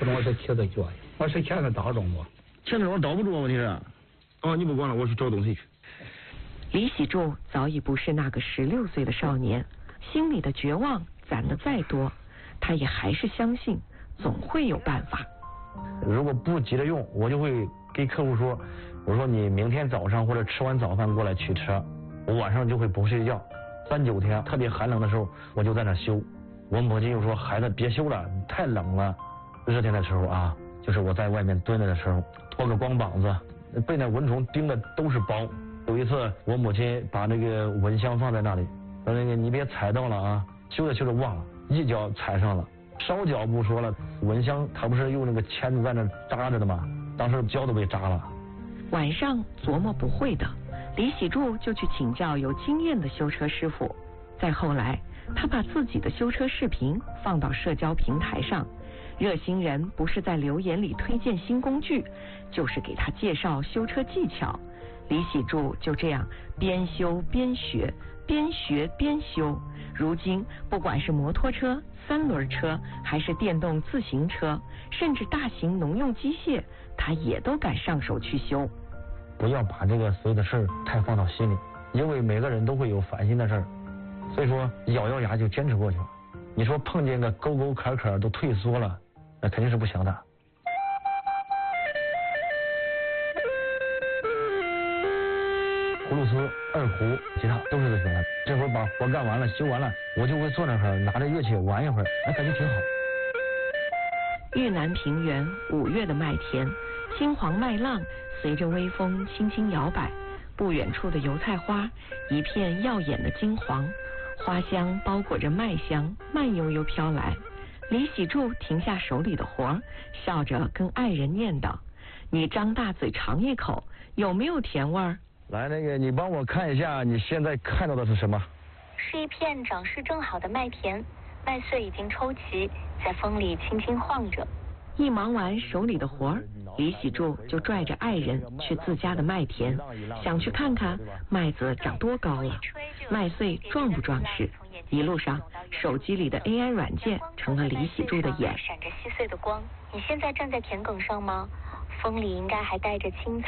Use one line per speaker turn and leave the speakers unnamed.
能我是贴着脚，我是欠着打中我，
欠着我倒不住啊，问题是。哦，你不管了，我去找东西去。
李喜柱早已不是那个16岁的少年，心里的绝望攒得再多，他也还是相信总会有办法。
如果不急着用，我就会给客户说，我说你明天早上或者吃完早饭过来取车，我晚上就会不睡觉，3、9天特别寒冷的时候我就在那修。我母亲又说孩子别修了，太冷了。热天的时候啊，就是我在外面蹲着的时候，脱个光膀子，被那蚊虫叮的都是包。有一次我母亲把那个蚊香放在那里，说那个你别踩到了啊，修着修着忘了，一脚踩上了。烧脚不说了，蚊香它不是用那个钳子在那扎着的吗？当时脚都被扎了。
晚上琢磨不会的，李喜柱就去请教有经验的修车师傅。再后来，他把自己的修车视频放到社交平台上，热心人不是在留言里推荐新工具，就是给他介绍修车技巧。李喜柱就这样边修边学，边学边修。如今不管是摩托车、3轮车，还是电动自行车，甚至大型农用机械，他也都敢上手去修。
不要把这个所有的事儿太放到心里，因为每个人都会有烦心的事儿，所以说咬牙就坚持过去了。你说碰见个沟沟坎坎都退缩了，那肯定是不行的。葫芦丝、二胡、吉他都是这些的。这会儿把活干完了、修完了，我就会坐那会儿拿着乐器玩一会儿，那感觉挺好。
豫南平原5月的麦田，金黄麦浪随着微风轻轻摇摆，不远处的油菜花一片耀眼的金黄，花香包裹着麦香，慢悠悠飘来。李喜柱停下手里的活，笑着跟爱人念叨：“你张大嘴尝一口，有没有甜味儿？”
来，那个你帮我看一下，你现在看到的是什么？
是一片长势正好的麦田，麦穗已经抽齐，在风里轻轻晃着。
一忙完手里的活儿，李喜柱就拽着爱人去自家的麦田，想去看看麦子长多高了，麦穗壮不壮实。一路上，手机里的 AI 软件成了李喜柱的眼。
闪着细碎的光。你现在站在田埂上吗？风里应该还带着青草。